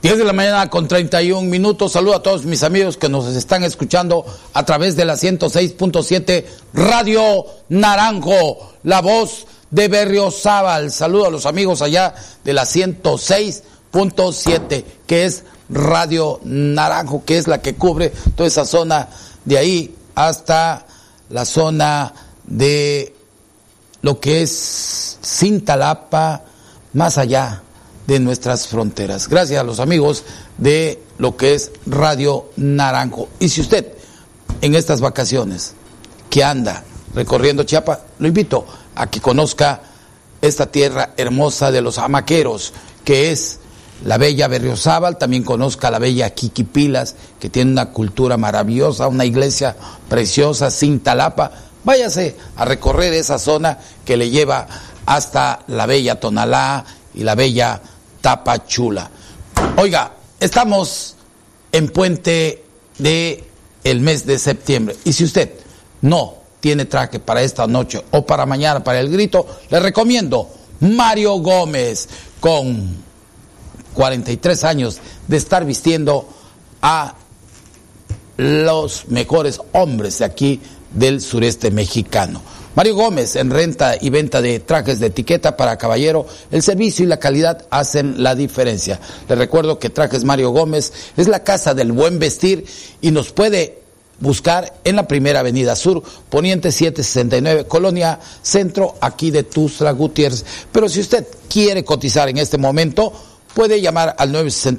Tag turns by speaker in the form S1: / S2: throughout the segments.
S1: 10 de la mañana con 31 minutos. Saludo a todos mis amigos que nos están escuchando a través de la 106.7 Radio Naranjo, la voz de Berriozábal. Saludo a los amigos allá de la 106.7, que es Radio Naranjo, que es la que cubre toda esa zona de ahí hasta la zona de lo que es Cintalapa, más allá de nuestras fronteras. Gracias a los amigos de lo que es Radio Naranjo. Y si usted en estas vacaciones que anda recorriendo Chiapas, lo invito a que conozca esta tierra hermosa de los hamaqueros, que es la bella Berriozábal. También conozca la bella Quiquipilas, que tiene una cultura maravillosa, una iglesia preciosa, Cintalapa. Váyase a recorrer esa zona que le lleva hasta la bella Tonalá y la bella Tapachula. Oiga, estamos en puente de el mes de septiembre, y si usted no tiene traje para esta noche o para mañana para el grito, le recomiendo Mario Gómez, con 43 años de estar vistiendo a los mejores hombres de aquí del sureste mexicano. Mario Gómez, en renta y venta de trajes de etiqueta para caballero, el servicio y la calidad hacen la diferencia. Les recuerdo que Trajes Mario Gómez es la casa del buen vestir y nos puede buscar en la Primera Avenida Sur, Poniente 769, Colonia Centro, aquí de Tuxtla Gutiérrez. Pero si usted quiere cotizar en este momento, puede llamar al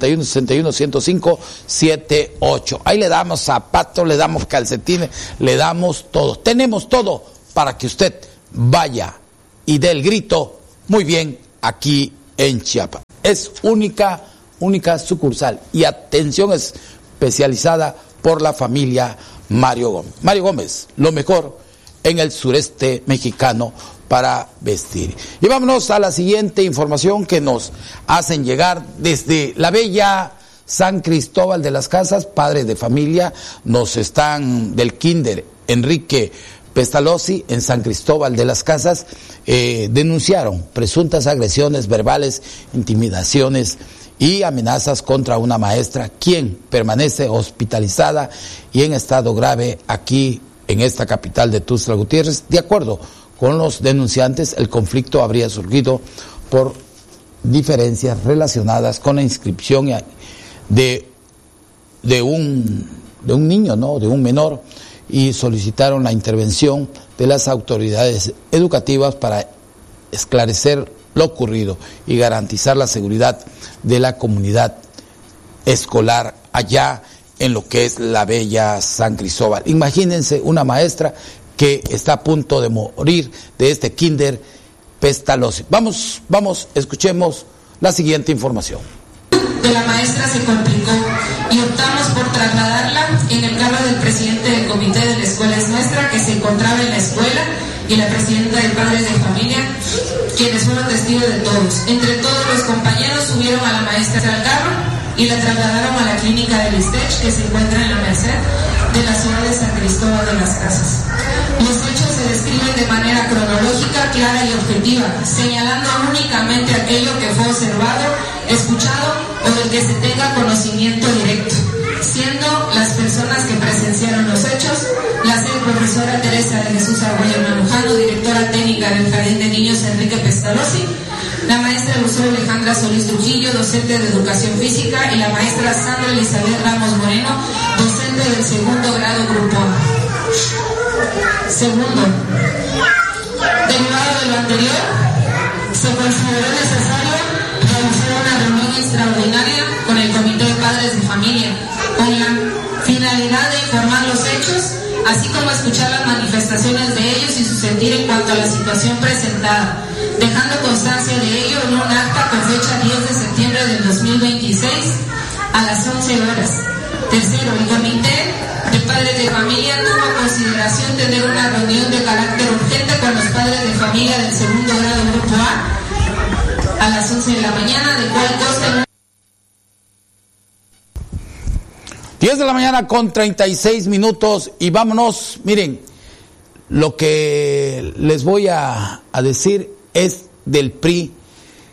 S1: 961-61-105-78. Ahí le damos zapatos, le damos calcetines, le damos todo. Tenemos todo para que usted vaya y dé el grito muy bien aquí en Chiapas. Es única sucursal y atención especializada por la familia Mario Gómez. Mario Gómez, lo mejor en el sureste mexicano para vestir. Y vámonos a la siguiente información que nos hacen llegar desde la bella San Cristóbal de las Casas. Padres de familia nos están del kinder Enrique Pestalozzi en San Cristóbal de las Casas denunciaron presuntas agresiones verbales, intimidaciones y amenazas contra una maestra, quien permanece hospitalizada y en estado grave aquí en esta capital de Tuxtla Gutiérrez. De acuerdo con los denunciantes, el conflicto habría surgido por diferencias relacionadas con la inscripción de un niño, ¿no?, de un menor, y solicitaron la intervención de las autoridades educativas para esclarecer lo ocurrido y garantizar la seguridad de la comunidad escolar allá en lo que es la bella San Cristóbal. Imagínense una maestra que está a punto de morir de este kinder Pestalozzi. Vamos, escuchemos la siguiente información.
S2: De la maestra se complicó y optamos por trasladarla en el carro del presidente del comité de la escuela Es Nuestra, que se encontraba en la escuela, y la presidenta de Padres de Familia, quienes fueron testigos de todos. Entre todos los compañeros subieron a la maestra al carro y la trasladaron a la clínica del ISTECH, que se encuentra en la Merced de la ciudad de San Cristóbal de las Casas. Los hechos se describen de manera cronológica, clara y objetiva, señalando únicamente aquello que fue observado, escuchado o del que se tenga conocimiento directo, siendo las personas que presenciaron los hechos la profesora Teresa de Jesús Arroyo Manujano, directora técnica del Jardín de Niños Enrique Pestalozzi, la maestra Lucero Alejandra Solís Trujillo, docente de Educación Física, y la maestra Sandra Elizabeth Ramos Moreno, docente del segundo grado Grupo A. Segundo, derivado de lo anterior, se consideró necesario realizar una reunión extraordinaria con el Comité de Padres de Familia, con la finalidad de informar los hechos, así como escuchar las manifestaciones de ellos y su sentir en cuanto a la situación presentada, dejando constancia de ello en un acta con fecha 10 de septiembre del 2026 a las 11 horas. Tercero, el Comité de Padres de Familia tuvo a consideración tener una reunión de carácter urgente con los padres de familia del segundo grado Grupo A las 11 de la mañana, de cual consta
S1: 10 de la mañana con 36 minutos y vámonos. Miren, lo que les voy a decir es del PRI,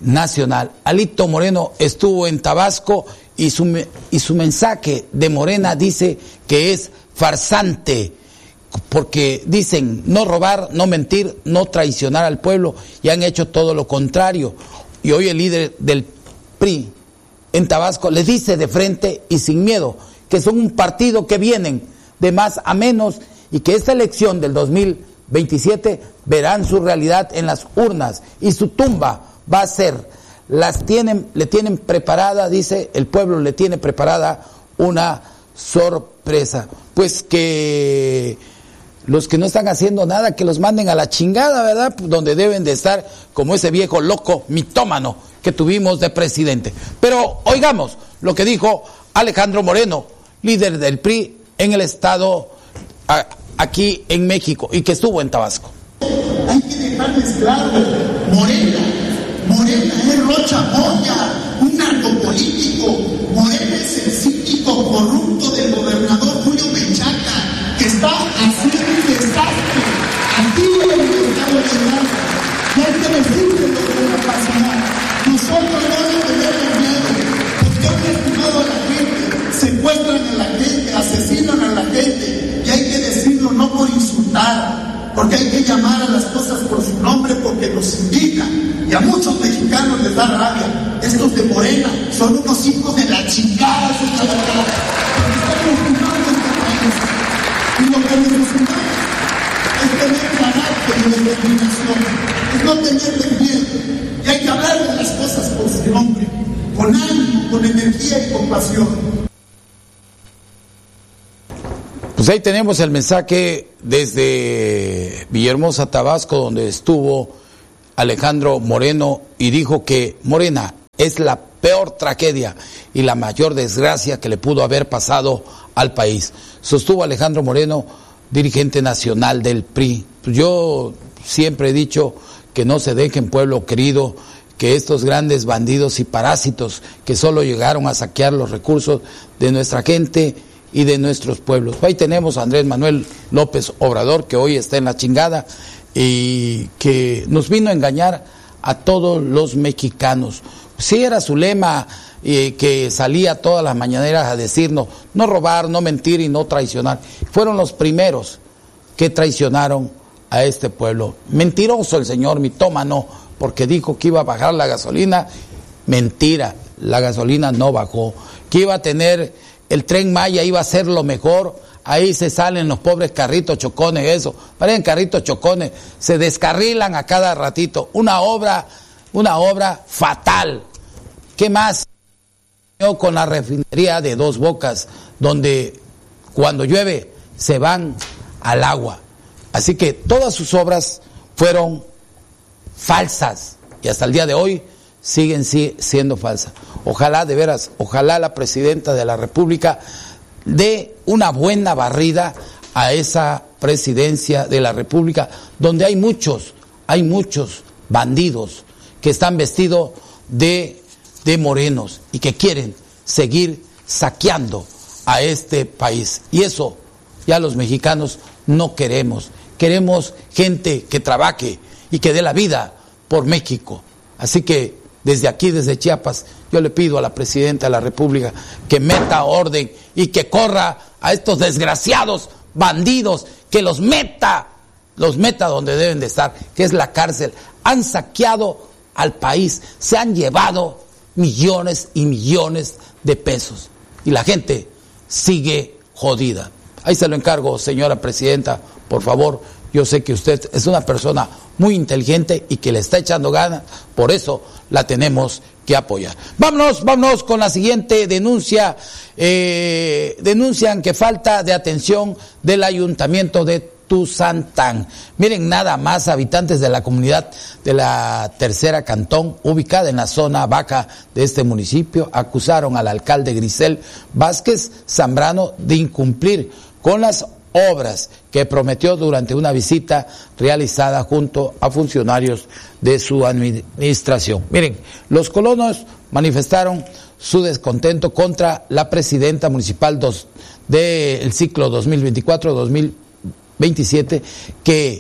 S1: nacional. Alito Moreno estuvo en Tabasco y su mensaje de Morena dice que es farsante, porque dicen no robar, no mentir, no traicionar al pueblo, y han hecho todo lo contrario. Y hoy el líder del PRI en Tabasco les dice de frente y sin miedo que son un partido que vienen de más a menos y que esta elección del 2027 verán su realidad en las urnas y su tumba va a ser, le tienen preparada, dice el pueblo, le tiene preparada una sorpresa. Pues que los que no están haciendo nada, que los manden a la chingada, ¿verdad? Donde deben de estar, como ese viejo loco mitómano que tuvimos de presidente. Pero oigamos lo que dijo Alejandro Moreno, líder del PRI en el estado, aquí en México, y que estuvo en Tabasco.
S3: Hay que dejarles claro, Morena es Rocha Moya, un narcopolítico. Morena es el síndico corrupto del gobernador Julio Menchaca, que está haciendo un desastre aquí en el estado de Chihuahua. Y hay que decirle lo que va a pasar. Nosotros no le tenemos miedo, porque han lastimado a la gente, secuestran a la gente, asesinan a la gente, y hay que decirlo no por insultar, porque hay que llamar a las cosas por su nombre, porque nos indican. Y a muchos mexicanos les da rabia. Estos de Morena son unos hijos de la chingada, porque están lastimando este país. Y lo que necesitamos es tener carácter y determinación, es no tenerle miedo. Y hay que hablar de las cosas por su nombre, con ánimo, con energía y con pasión.
S1: Pues ahí tenemos el mensaje desde Villahermosa, Tabasco, donde estuvo Alejandro Moreno y dijo que Morena es la peor tragedia y la mayor desgracia que le pudo haber pasado al país. Sostuvo Alejandro Moreno, dirigente nacional del PRI. Yo siempre he dicho que no se dejen, pueblo querido, que estos grandes bandidos y parásitos que solo llegaron a saquear los recursos de nuestra gente y de nuestros pueblos. Ahí tenemos a Andrés Manuel López Obrador, que hoy está en la chingada y que nos vino a engañar a todos los mexicanos. Sí, era su lema, que salía todas las mañaneras a decirnos no robar, no mentir y no traicionar. Fueron los primeros que traicionaron a este pueblo. Mentiroso el señor mitómano, porque dijo que iba a bajar la gasolina. Mentira, la gasolina no bajó. Que iba a tener el Tren Maya, iba a ser lo mejor. Ahí se salen los pobres carritos chocones, eso, parecen carritos chocones, se descarrilan a cada ratito. Una obra fatal. ¿Qué más? Con la refinería de Dos Bocas, donde cuando llueve se van al agua. Así que todas sus obras fueron falsas y hasta el día de hoy siguen siendo falsas. Ojalá, de veras, ojalá la presidenta de la República dé una buena barrida a esa presidencia de la República, donde hay muchos bandidos que están vestidos de morenos y que quieren seguir saqueando a este país. Y eso ya los mexicanos no queremos. Queremos gente que trabaje y que dé la vida por México. Así que desde aquí, desde Chiapas, yo le pido a la presidenta de la República que meta orden y que corra a estos desgraciados bandidos, que los meta donde deben de estar, que es la cárcel. Han saqueado al país, se han llevado millones y millones de pesos y la gente sigue jodida. Ahí se lo encargo, señora presidenta, por favor. Yo sé que usted es una persona muy inteligente y que le está echando ganas, por eso la tenemos que apoyar. Vámonos con la siguiente denuncia. Denuncian que falta de atención del ayuntamiento de Tuzantán. Miren, nada más, habitantes de la comunidad de la Tercera Cantón, ubicada en la zona baja de este municipio, acusaron al alcalde Grisel Vázquez Zambrano de incumplir con las obras que prometió durante una visita realizada junto a funcionarios de su administración. Miren, los colonos manifestaron su descontento contra la presidenta municipal del ciclo 2024-2027, que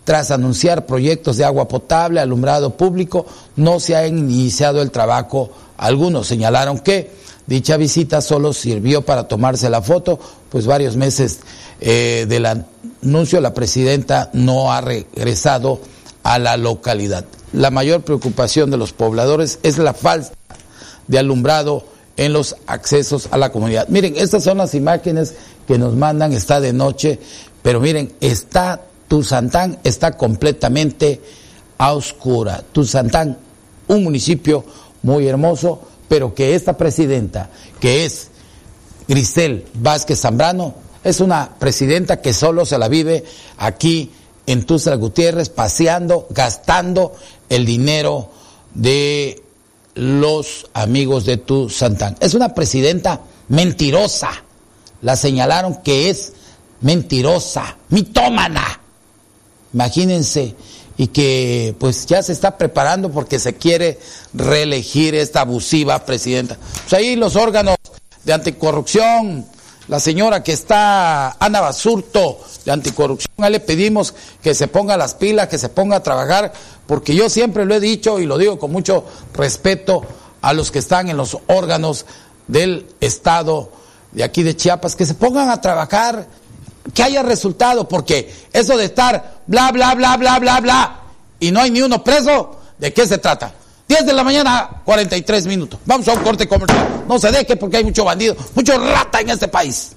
S1: Tras anunciar proyectos de agua potable, alumbrado público, no se ha iniciado el trabajo. Algunos señalaron que dicha visita solo sirvió para tomarse la foto, pues varios meses del anuncio la presidenta no ha regresado a la localidad. La mayor preocupación de los pobladores es la falta de alumbrado en los accesos a la comunidad. Miren, estas son las imágenes que nos mandan, está de noche, pero miren, Tuzantán está completamente a oscura. Tuzantán, un municipio muy hermoso, pero que esta presidenta, que es Grisel Vázquez Zambrano, es una presidenta que solo se la vive aquí en Tuxtla Gutiérrez, paseando, gastando el dinero de los amigos de Tuzantán. Es una presidenta mentirosa. La señalaron que es mentirosa, mitómana. Imagínense, y que pues ya se está preparando porque se quiere reelegir esta abusiva presidenta. Pues ahí los órganos de anticorrupción, la señora que está, Ana Basurto, de anticorrupción, ahí le pedimos que se ponga las pilas, que se ponga a trabajar, porque yo siempre lo he dicho y lo digo con mucho respeto a los que están en los órganos del estado de aquí de Chiapas, que se pongan a trabajar, que haya resultado, porque eso de estar bla, bla, bla, bla, bla, bla, y no hay ni uno preso, ¿de qué se trata? 10 de la mañana, 43 minutos. Vamos a un corte comercial. No se deje porque hay mucho bandido, mucho rata en este país.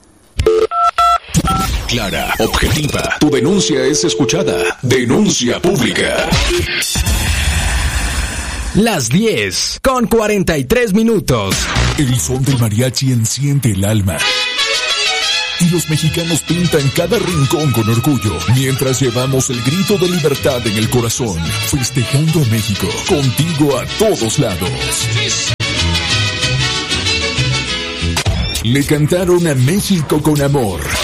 S4: Clara, objetiva. Tu denuncia es escuchada. Denuncia pública.
S5: Las 10:43.
S4: El son del mariachi enciende el alma. Y los mexicanos pintan cada rincón con orgullo, mientras llevamos el grito de libertad en el corazón, festejando a México, contigo a todos lados. Le cantaron a México con amor.